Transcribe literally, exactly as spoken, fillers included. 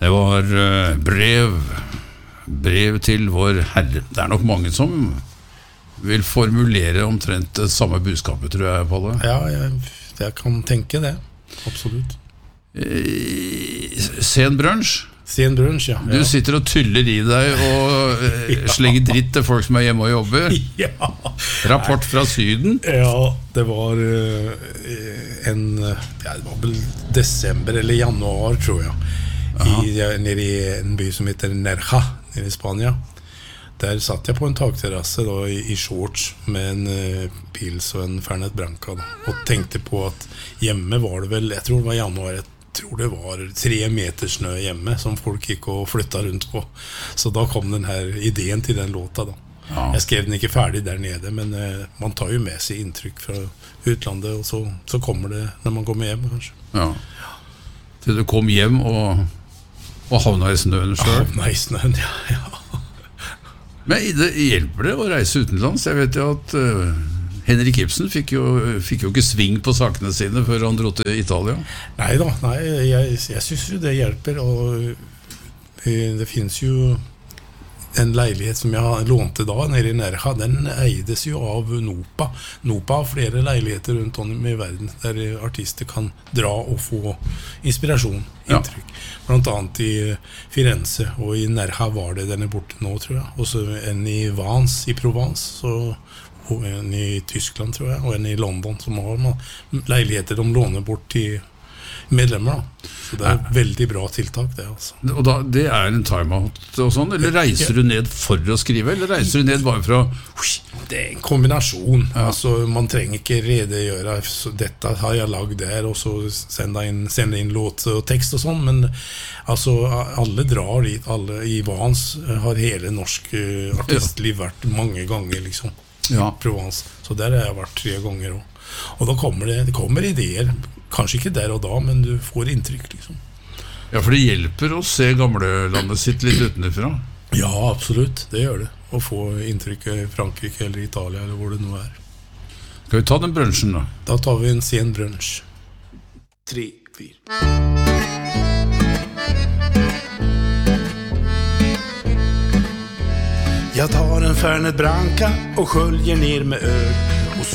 Det var uh, brev Brev til vår Herre. Det er nok mange som vil formulere omtrent det samme budskapet, tror jeg, Palle. Ja, jeg, jeg kan tenke det. Absolutt. Eh, sen brunch. Sen brunch, ja. Du sitter og tyller i deg og eh, ja. Slenger dritt til folk som er hjemme og jobber. Ja. Rapport fra Syden. Ja, det var uh, en ja, det var vel desember eller januar, tror jeg. I, nere i en by som heter Nerja, nere i Spania. Der satt jeg på en takterrasse da, i, i shorts med en uh, pils og en Fernet Branca da, og tenkte på at hjemme var det vel, jeg tror det var januar, jeg tror det var tre meter snø hjemme som folk gikk og flyttet rundt på. Så da kom den her ideen til den låta da. Ja. Jeg skrev den ikke ferdig der nede, men uh, man tar jo med seg inntrykk fra utlandet, og så, så kommer det når man kommer hjem, kanskje. Ja. Til du kom hjem og, og havna i snøen selv? Havna i snøen, ja, ja. Men det hjelper det å reise utenlands? Jeg vet jo at uh, Henrik Ibsen fikk jo, fikk jo ikke sving på sakene sine før han dro til Italia. Nei da, nei, jeg, jeg synes jo det hjelper, og det finnes jo en leilighet som jeg lånte da nede i Nerja, den eides jo av Nopa. Nopa har flere leiligheter rundt om i verden der artister kan dra og få inspirasjon, inntrykk. Ja. Blant annet i Firenze, og i Nerja var det, den er borte nå, tror jeg. Og så en i Vans i Provence, så, og en i Tyskland, tror jeg, og en i London, som har leiligheter de låner bort til medlemmer da. Så det er et veldig bra tiltak det altså. Og da, det er en time-out og sånn, eller reiser du ned for å skrive, eller reiser du ned bare fra det er en kombinasjon, ja. Altså man trenger ikke redegjøre så dette har jeg lagd der og så sende inn, sende inn låt og tekst og sånn, men altså alle drar dit, alle i Vans har hele norsk artistliv vært mange ganger liksom, ja. I Provence, så der har jeg vært tre ganger også. Og da kommer det, det kommer ideer, kanskje ikke der og da, men du får inntrykk liksom. Ja, for det hjelper å se gamle landet sitt litt utenfra. Ja, absolutt, det gjør det. Å få inntrykk i Frankrike eller Italia eller hvor det nå er. Skal vi ta den brunchen da? Da tar vi en sen brunch. Tre, fire. Jag tar en Fernet Branca och sköljer ner med öl.